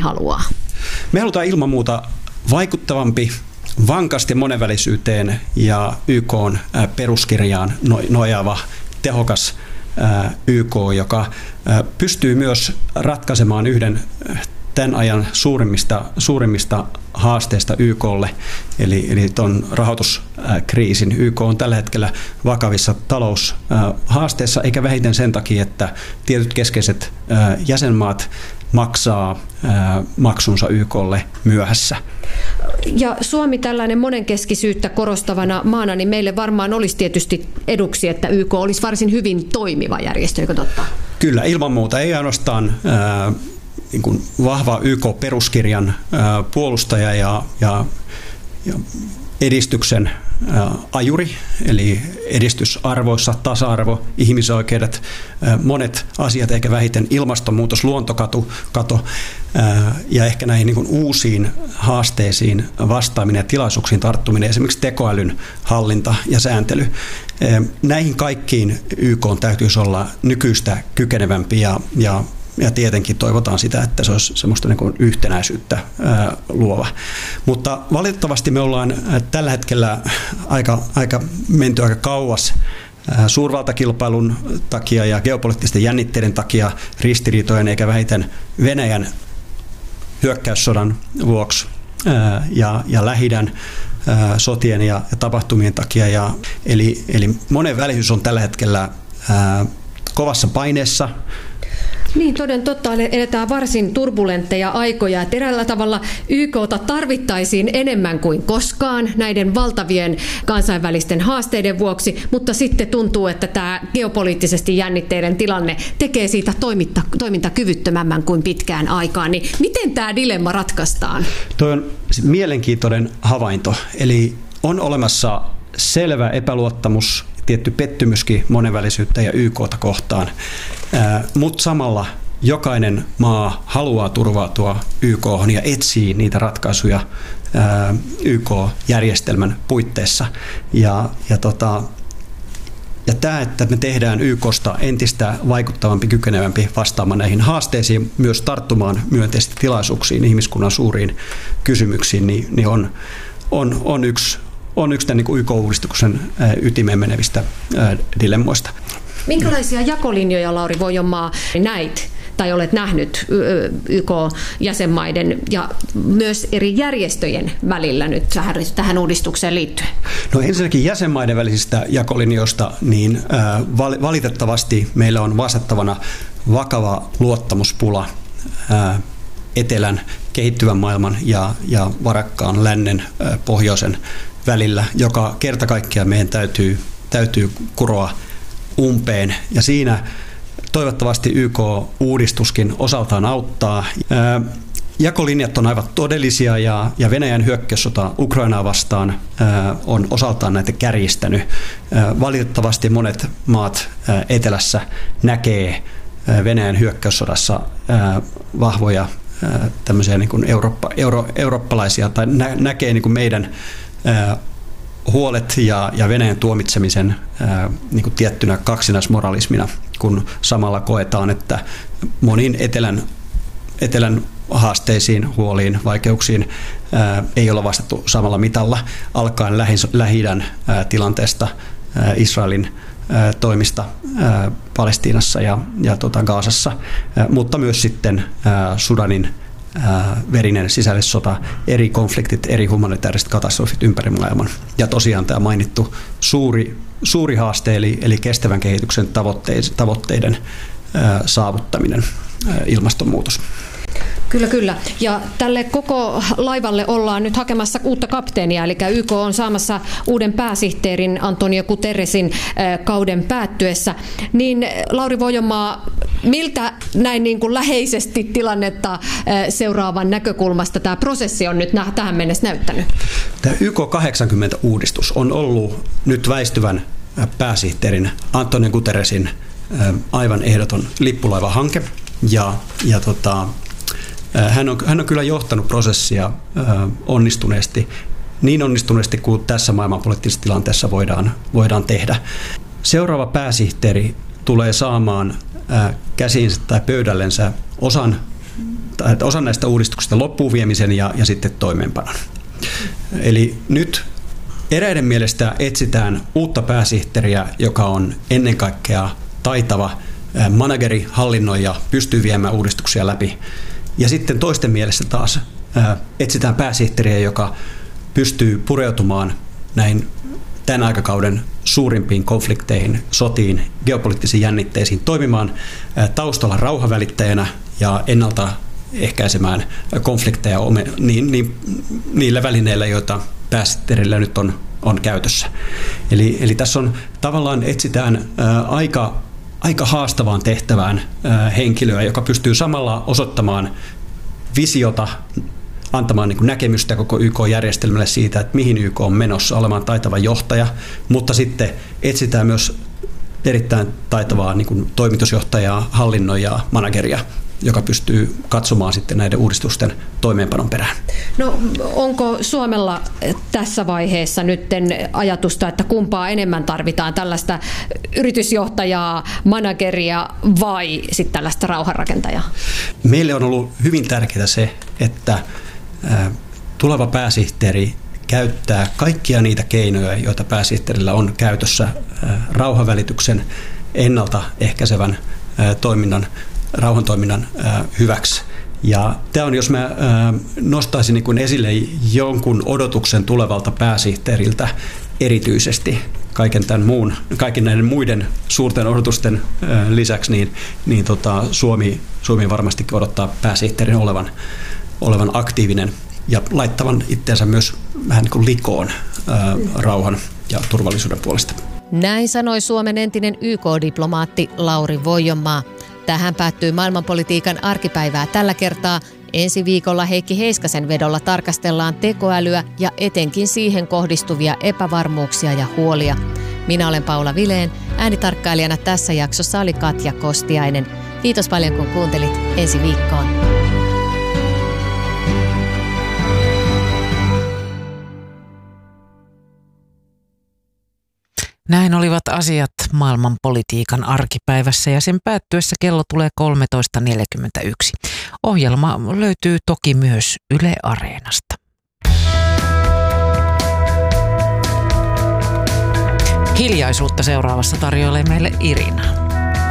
haluaa? Me halutaan ilman muuta vaikuttavampi, vankasti monenvälisyyteen ja YK:n peruskirjaan nojaava, tehokas YK, joka pystyy myös ratkaisemaan yhden tämän ajan suurimmista haasteista YK:lle, eli tuon rahoituskriisin. YK on tällä hetkellä vakavissa taloushaasteissa, eikä vähiten sen takia, että tietyt keskeiset jäsenmaat maksaa maksunsa YK:lle myöhässä. Ja Suomi tällainen monenkeskisyyttä korostavana maana, niin meille varmaan olisi tietysti eduksi, että YK olisi varsin hyvin toimiva järjestö, eikö totta? Kyllä, ilman muuta. Ei ainoastaan niin kuin vahva YK-peruskirjan puolustaja ja edistyksen ajuri, eli edistysarvoissa, tasa-arvo, ihmisoikeudet, monet asiat, eikä vähiten ilmastonmuutos, luontokato ja ehkä näihin niin kuin uusiin haasteisiin vastaaminen ja tilaisuuksiin tarttuminen, esimerkiksi tekoälyn hallinta ja sääntely. Näihin kaikkiin YK:n täytyisi olla nykyistä kykenevämpi ja tietenkin toivotaan sitä, että se olisi semmoista niin kuin yhtenäisyyttä luova. Mutta valitettavasti me ollaan tällä hetkellä menty aika kauas suurvaltakilpailun takia ja geopoliittisten jännitteiden takia, ristiriitojen eikä vähiten Venäjän hyökkäyssodan vuoksi ja Lähi-idän sotien ja tapahtumien takia. Eli monenvälisyys on tällä hetkellä kovassa paineessa. Niin, toden totta, eletään varsin turbulentteja aikoja, että eräällä tavalla YK:ta tarvittaisiin enemmän kuin koskaan näiden valtavien kansainvälisten haasteiden vuoksi, mutta sitten tuntuu, että tämä geopoliittisesti jännitteiden tilanne tekee siitä toimintakyvyttömämmän kuin pitkään aikaan. Niin miten tämä dilemma ratkaistaan? Tuo on mielenkiintoinen havainto, eli on olemassa selvä epäluottamus, tietty pettymyskin monenvälisyyttä ja YK:ta kohtaan, mutta samalla jokainen maa haluaa turvautua YK:hon ja etsii niitä ratkaisuja YK-järjestelmän puitteissa. Ja tämä, että me tehdään YK:sta entistä vaikuttavampi, kykenevämpi vastaamaan näihin haasteisiin, myös tarttumaan myönteisesti tilaisuuksiin, ihmiskunnan suuriin kysymyksiin, niin on yksi tämän niin YK-uudistuksen ytimeen menevistä dilemmoista. Minkälaisia jakolinjoja, Lauri Voionmaa, näit tai olet nähnyt YK-jäsenmaiden ja myös eri järjestöjen välillä nyt tähän uudistukseen liittyen? No ensinnäkin jäsenmaiden välisistä jakolinjoista, niin valitettavasti meillä on vastattavana vakava luottamuspula etelän kehittyvän maailman ja varakkaan lännen pohjoisen välillä, joka kerta kaikkiaan meidän täytyy kuroa umpeen. Ja siinä toivottavasti YK-uudistuskin osaltaan auttaa. Jakolinjat on aivan todellisia ja Venäjän hyökkäyssota Ukrainaa vastaan on osaltaan näitä kärjistänyt. Valitettavasti monet maat etelässä näkee Venäjän hyökkäyssodassa vahvoja tämmöisiä niin kuin eurooppalaisia tai näkee niin kuin meidän huolet ja Venäjän tuomitsemisen niin kuin tiettynä kaksinaismoralismina, kun samalla koetaan, että moniin etelän haasteisiin, huoliin, vaikeuksiin ei olla vastattu samalla mitalla, alkaen Lähi-idän tilanteesta, Israelin toimista Palestiinassa ja Gazassa, mutta myös sitten Sudanin verinen sisällissota, eri konfliktit, eri humanitaariset katastrofit ympäri maailman. Ja tosiaan tämä mainittu suuri haaste, eli kestävän kehityksen tavoitteiden saavuttaminen, ilmastonmuutos. Kyllä. Ja tälle koko laivalle ollaan nyt hakemassa uutta kapteenia, eli YK on saamassa uuden pääsihteerin Antonio Guterresin kauden päättyessä. Niin Lauri Voionmaa, miltä näin niin kuin läheisesti tilannetta seuraavan näkökulmasta tämä prosessi on nyt tähän mennessä näyttänyt? Tämä YK 80-uudistus on ollut nyt väistyvän pääsihteerin Antonio Guterresin aivan ehdoton lippulaivahanke hän on kyllä johtanut prosessia onnistuneesti, niin onnistuneesti kuin tässä maailmanpoliittisessa tilanteessa voidaan tehdä. Seuraava pääsihteeri tulee saamaan käsiinsä tai pöydällensä osan osan näistä uudistuksista loppuun viemisen ja sitten toimeenpanon. Eli nyt eräiden mielestä etsitään uutta pääsihteeriä, joka on ennen kaikkea taitava manageri, hallinnoija, pystyy viemään uudistuksia läpi. Ja sitten toisten mielestä taas etsitään pääsihteeriä, joka pystyy pureutumaan näihin tämän aikakauden suurimpiin konflikteihin, sotiin, geopoliittisiin jännitteisiin, toimimaan taustalla rauhanvälittäjänä ja ennaltaehkäisemään konflikteja niillä välineillä, joita pääsihteerillä nyt on käytössä. Eli tässä on tavallaan etsitään aika haastavaan tehtävään henkilöä, joka pystyy samalla osoittamaan visiota, antamaan niin kuin näkemystä koko YK-järjestelmälle siitä, että mihin YK on menossa, olemaan taitava johtaja, mutta sitten etsitään myös erittäin taitavaa niin kuin toimitusjohtajaa, hallinnoijaa, manageria, joka pystyy katsomaan sitten näiden uudistusten toimeenpanon perään. No onko Suomella tässä vaiheessa nyt ajatusta, että kumpaa enemmän tarvitaan, tällaista yritysjohtajaa, manageria vai sitten tällaista rauhanrakentajaa? Meille on ollut hyvin tärkeää se, että tuleva pääsihteeri käyttää kaikkia niitä keinoja, joita pääsihteerillä on käytössä rauhanvälityksen ennaltaehkäisevän toiminnan, rauhantoiminnan hyväksi. Ja tämä on, jos mä nostaisin niin kuin esille jonkun odotuksen tulevalta pääsihteeriltä erityisesti kaiken näiden muiden suurten odotusten lisäksi, niin Suomi varmasti odottaa pääsihteerin olevan aktiivinen ja laittavan itseensä myös vähän niin kuin likoon rauhan ja turvallisuuden puolesta. Näin sanoi Suomen entinen YK-diplomaatti Lauri Voijonmaa. Tähän päättyy maailmanpolitiikan arkipäivää tällä kertaa. Ensi viikolla Heikki Heiskasen vedolla tarkastellaan tekoälyä ja etenkin siihen kohdistuvia epävarmuuksia ja huolia. Minä olen Paula Vileen. Äänitarkkailijana tässä jaksossa oli Katja Kostiainen. Kiitos paljon kun kuuntelit. Ensi viikkoon. Näin olivat asiat maailmanpolitiikan arkipäivässä ja sen päättyessä kello tulee 13.41. Ohjelma löytyy toki myös Yle Areenasta. Hiljaisuutta seuraavassa tarjoilee meille Irina.